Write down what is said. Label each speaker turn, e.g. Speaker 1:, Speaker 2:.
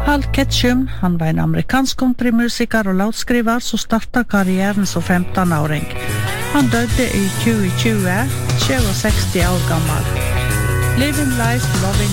Speaker 1: Hal Ketchum, han var en amerikansk countrymusiker og låtskriver som startet karrieren som 15-åring. Han døde i 2020, 67 år gammel. Living Life, Loving